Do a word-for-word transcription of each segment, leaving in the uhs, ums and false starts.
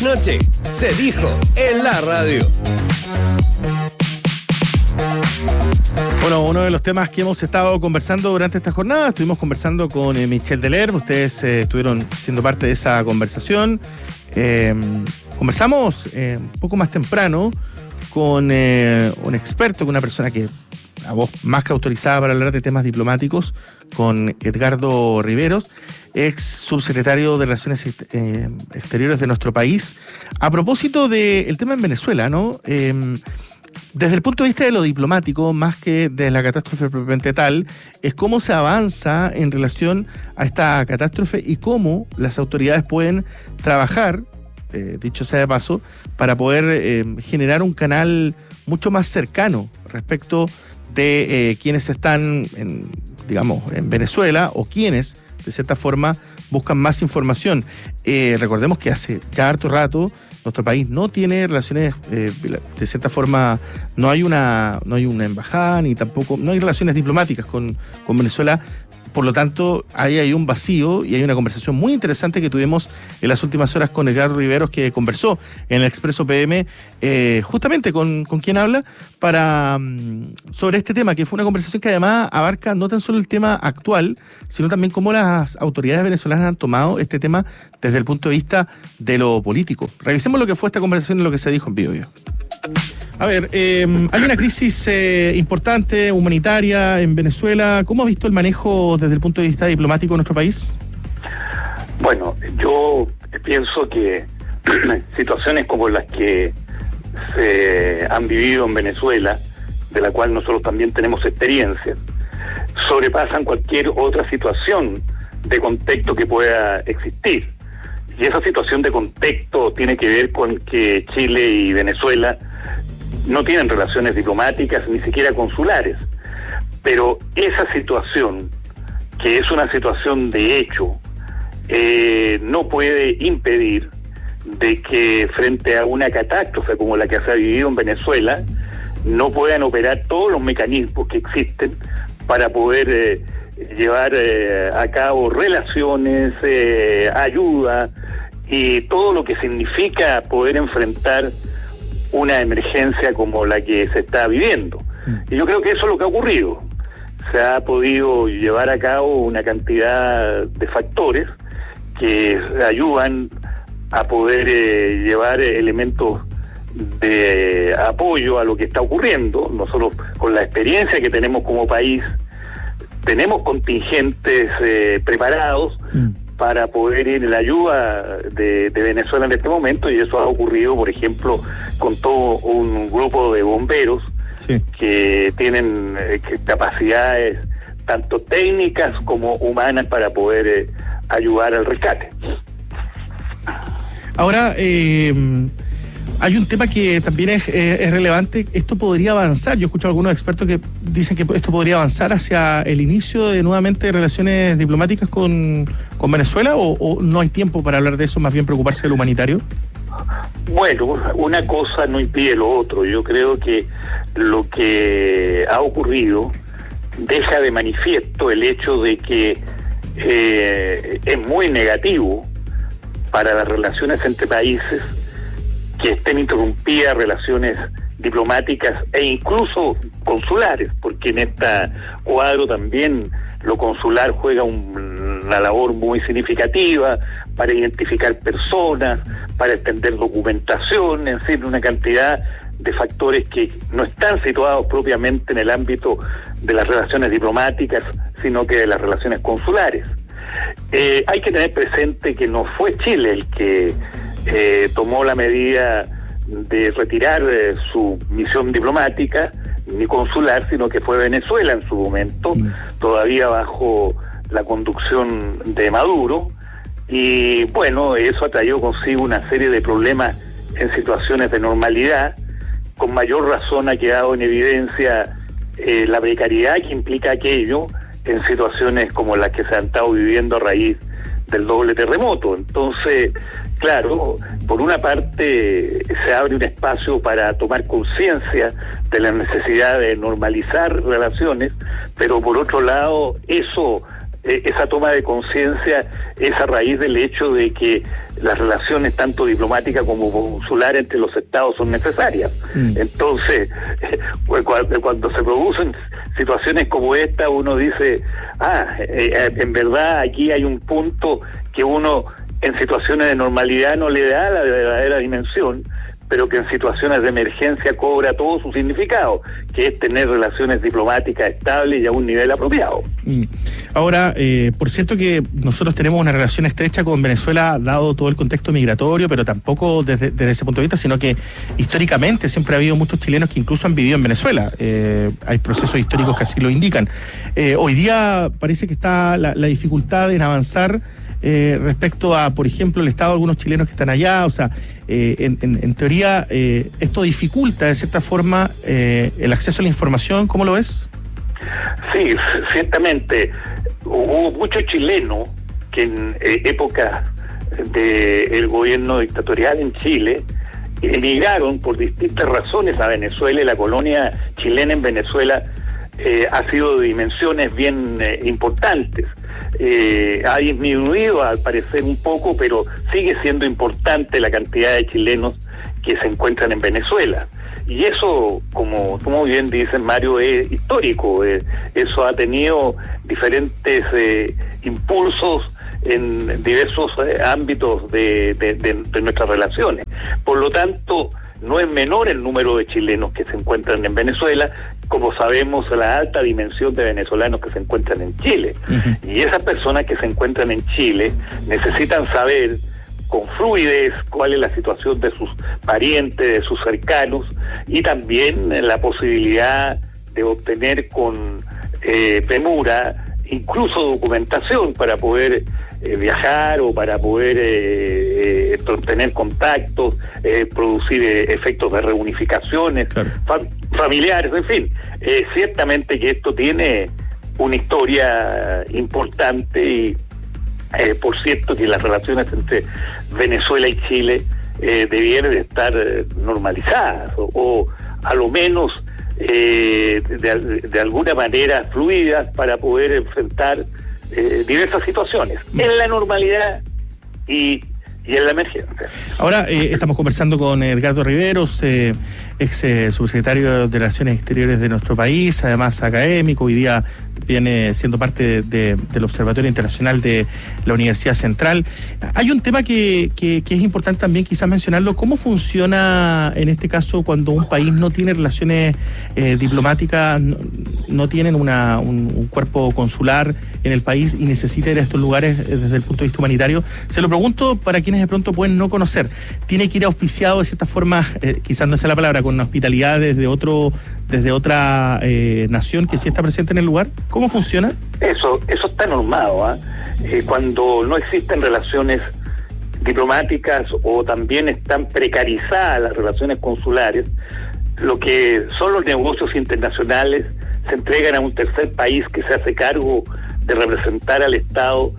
trasnoche se dijo en la radio. Bueno, uno de los temas que hemos estado conversando durante esta jornada, estuvimos conversando con eh, Michel Delerme, ustedes eh, estuvieron siendo parte de esa conversación. Eh, conversamos eh, un poco más temprano con eh, un experto, con una persona que a voz más que autorizada para hablar de temas diplomáticos, con Edgardo Riveros, ex subsecretario de Relaciones eh, Exteriores de nuestro país, a propósito del tema en Venezuela, ¿no? Eh, Desde el punto de vista de lo diplomático, más que de la catástrofe propiamente tal, es cómo se avanza en relación a esta catástrofe y cómo las autoridades pueden trabajar, eh, dicho sea de paso, para poder eh, generar un canal mucho más cercano respecto de eh, quienes están, en, digamos, en Venezuela o quienes, de cierta forma, buscan más información. Eh, recordemos que hace ya harto rato nuestro país no tiene relaciones, eh, de cierta forma, no hay una no hay una embajada, ni tampoco, no hay relaciones diplomáticas con, con Venezuela. Por lo tanto, ahí hay un vacío y hay una conversación muy interesante que tuvimos en las últimas horas con Edgardo Riveros, que conversó en el Expreso P M, eh, justamente con, con quien habla, para sobre este tema, que fue una conversación que además abarca no tan solo el tema actual, sino también cómo las autoridades venezolanas han tomado este tema desde el punto de vista de lo político. Revisemos lo que fue esta conversación y lo que se dijo en vivo. A ver, eh, hay una crisis eh, importante, humanitaria en Venezuela. ¿Cómo ha visto el manejo desde el punto de vista diplomático de nuestro país? Bueno, yo pienso que situaciones como las que se han vivido en Venezuela, de la cual nosotros también tenemos experiencia, sobrepasan cualquier otra situación de contexto que pueda existir. Y esa situación de contexto tiene que ver con que Chile y Venezuela no tienen relaciones diplomáticas, ni siquiera consulares. Pero esa situación, que es una situación de hecho, eh, no puede impedir de que frente a una catástrofe como la que se ha vivido en Venezuela, no puedan operar todos los mecanismos que existen para poder eh, llevar eh, a cabo relaciones, eh, ayuda y todo lo que significa poder enfrentar una emergencia como la que se está viviendo. Y yo creo que eso es lo que ha ocurrido. Se ha podido llevar a cabo una cantidad de factores que ayudan a poder eh, llevar elementos de apoyo a lo que está ocurriendo. Nosotros, con la experiencia que tenemos como país, tenemos contingentes eh, preparados mm. para poder ir en la ayuda de, de Venezuela en este momento, y eso ha ocurrido, por ejemplo, con todo un grupo de bomberos sí. que tienen eh, capacidades tanto técnicas como humanas para poder eh, ayudar al rescate. Ahora, eh, hay un tema que también es, eh, es relevante. Esto podría avanzar. Yo he escuchado a algunos expertos que dicen que esto podría avanzar hacia el inicio de nuevamente relaciones diplomáticas con, con Venezuela, o, o no hay tiempo para hablar de eso, más bien preocuparse del humanitario. Bueno, una cosa no impide lo otro. Yo creo que lo que ha ocurrido deja de manifiesto el hecho de que eh, es muy negativo para las relaciones entre países que estén interrumpidas relaciones diplomáticas e incluso consulares, porque en este cuadro también lo consular juega un, una labor muy significativa para identificar personas, para extender documentación, en fin, una cantidad de factores que no están situados propiamente en el ámbito de las relaciones diplomáticas, sino que de las relaciones consulares. Eh, hay que tener presente que no fue Chile el que eh, tomó la medida de retirar eh, su misión diplomática ni consular, sino que fue Venezuela en su momento, mm. todavía bajo la conducción de Maduro, y bueno, eso ha traído consigo una serie de problemas en situaciones de normalidad. Con mayor razón ha quedado en evidencia eh, la precariedad que implica aquello en situaciones como las que se han estado viviendo a raíz del doble terremoto. Entonces, claro, por una parte se abre un espacio para tomar conciencia de la necesidad de normalizar relaciones, pero por otro lado eso eh, esa toma de conciencia es a raíz del hecho de que las relaciones tanto diplomáticas como consulares entre los estados son necesarias. Mm. Entonces, eh, cuando, cuando se producen situaciones como esta, uno dice, ah, eh, en verdad aquí hay un punto que uno en situaciones de normalidad no le da la verdadera dimensión, pero que en situaciones de emergencia cobra todo su significado, que es tener relaciones diplomáticas estables y a un nivel apropiado. Mm. Ahora, eh, por cierto que nosotros tenemos una relación estrecha con Venezuela, dado todo el contexto migratorio, pero tampoco desde, desde ese punto de vista, sino que históricamente siempre ha habido muchos chilenos que incluso han vivido en Venezuela. Eh, hay procesos históricos que así lo indican. Eh, hoy día parece que está la, la dificultad en avanzar Eh, respecto a, por ejemplo, el estado de algunos chilenos que están allá. O sea, eh, en, en, en teoría, eh, esto dificulta de cierta forma eh, el acceso a la información. ¿Cómo lo ves? Sí, ciertamente. Hubo muchos chilenos que en eh, época del gobierno dictatorial en Chile emigraron por distintas razones a Venezuela, y la colonia chilena en Venezuela eh, ha sido de dimensiones bien eh, importantes. Eh, ha disminuido al parecer un poco, pero sigue siendo importante la cantidad de chilenos que se encuentran en Venezuela. Y eso, como tú muy bien dices, Mario, es histórico. Eh, eso ha tenido diferentes eh, impulsos en diversos eh, ámbitos de, de, de, de nuestras relaciones. Por lo tanto, no es menor el número de chilenos que se encuentran en Venezuela, como sabemos la alta dimensión de venezolanos que se encuentran en Chile. Uh-huh. Y esas personas que se encuentran en Chile necesitan saber con fluidez cuál es la situación de sus parientes, de sus cercanos, y también la posibilidad de obtener con eh, premura incluso documentación para poder eh, viajar o para poder eh, eh, tener contactos, eh, producir eh, efectos de reunificaciones claro. fam- familiares, en fin. Eh, ciertamente que esto tiene una historia importante y eh, por cierto que las relaciones entre Venezuela y Chile eh, debieran de estar eh, normalizadas o, o a lo menos Eh, de, de alguna manera fluidas para poder enfrentar eh, diversas situaciones en la normalidad y, y en la emergencia. Ahora eh, estamos conversando con Edgardo Riveros, eh, ex eh, subsecretario de Relaciones Exteriores de nuestro país, además académico, hoy día viene siendo parte de, de, del Observatorio Internacional de la Universidad Central. Hay un tema que, que, que es importante también quizás mencionarlo: ¿cómo funciona en este caso cuando un país no tiene relaciones eh, diplomáticas, no, no tienen una, un, un cuerpo consular en el país y necesita ir a estos lugares eh, desde el punto de vista humanitario? Se lo pregunto para quienes de pronto pueden no conocer. ¿Tiene que ir auspiciado de cierta forma, eh, quizás no sea la palabra, con hospitalidad desde otro desde otra eh, nación que sí está presente en el lugar? ¿Cómo funciona? Eso eso está normado, ¿eh? Eh, cuando no existen relaciones diplomáticas o también están precarizadas las relaciones consulares, lo que son los negocios internacionales se entregan a un tercer país que se hace cargo de representar al Estado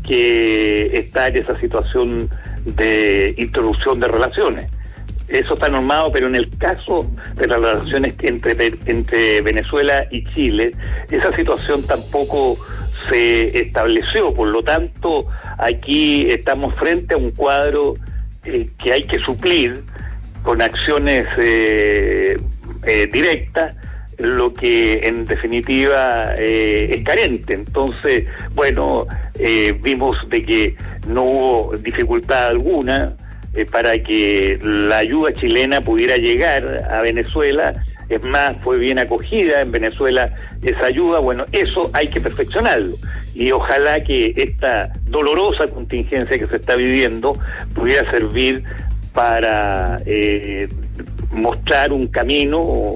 que está en esa situación de introducción de relaciones. Eso está normado, pero en el caso de las relaciones entre, entre Venezuela y Chile, esa situación tampoco se estableció. Por lo tanto, aquí estamos frente a un cuadro eh, que hay que suplir con acciones eh, eh, directas, lo que en definitiva eh, es carente. Entonces, bueno, eh, vimos de que no hubo dificultad alguna eh, para que la ayuda chilena pudiera llegar a Venezuela. Es más, fue bien acogida en Venezuela esa ayuda. Bueno, eso hay que perfeccionarlo, y ojalá que esta dolorosa contingencia que se está viviendo pudiera servir para eh, mostrar un camino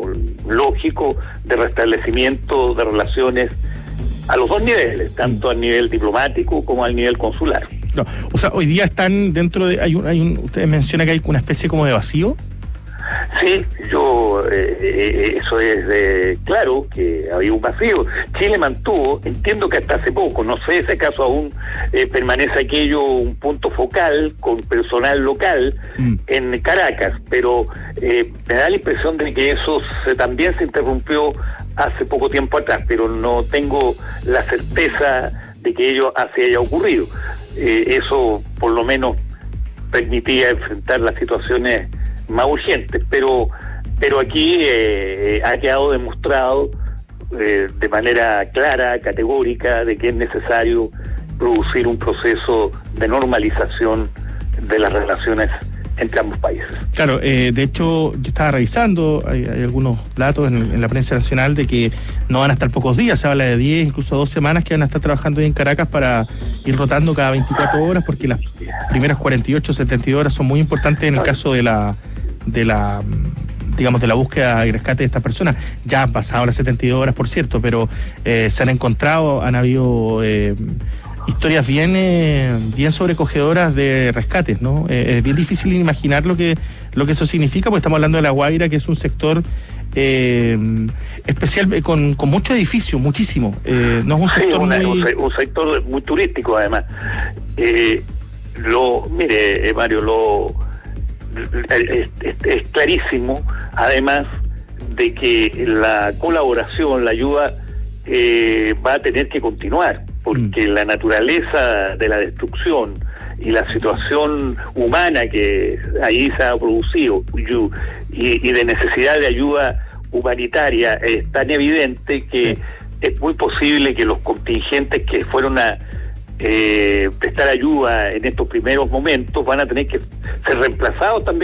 lógico de restablecimiento de relaciones a los dos niveles, tanto a nivel diplomático como al nivel consular. No, o sea, hoy día están dentro de, hay un, hay un, usted menciona que hay una especie como de vacío. Sí, yo, eh, eso es eh, claro que había un vacío. Chile mantuvo, entiendo que hasta hace poco, no sé ese caso aún, eh, permanece aquello un punto focal con personal local mm. en Caracas, pero eh, me da la impresión de que eso se, también se interrumpió hace poco tiempo atrás, pero no tengo la certeza de que ello así haya ocurrido. Eh, eso por lo menos permitía enfrentar las situaciones más urgentes, pero pero aquí eh, ha quedado demostrado eh, de manera clara, categórica, de que es necesario producir un proceso de normalización de las relaciones entre ambos países. Claro, eh, de hecho yo estaba revisando, hay, hay algunos datos en, en la prensa nacional de que no van a estar pocos días, se habla de diez, incluso dos semanas que van a estar trabajando ahí en Caracas para ir rotando cada veinticuatro horas, porque las primeras cuarenta y ocho, setenta y dos horas son muy importantes en el caso de la de la digamos de la búsqueda y rescate de estas personas. Ya han pasado las setenta y dos horas, por cierto, pero eh, se han encontrado, han habido eh, historias bien eh, bien sobrecogedoras de rescates, ¿no? Eh, es bien difícil imaginar lo que lo que eso significa, porque estamos hablando de La Guaira, que es un sector eh, especial, con, con mucho edificio, muchísimo. Eh, no es un sector sí, una, muy... un, un sector muy turístico, además. Eh, lo Mire, eh, Mario, lo es, es, es clarísimo, además, de que la colaboración, la ayuda, eh, va a tener que continuar, porque la naturaleza de la destrucción y la situación humana que ahí se ha producido y, y de necesidad de ayuda humanitaria es tan evidente que sí. Es muy posible que los contingentes que fueron a eh, prestar ayuda en estos primeros momentos van a tener que ser reemplazados también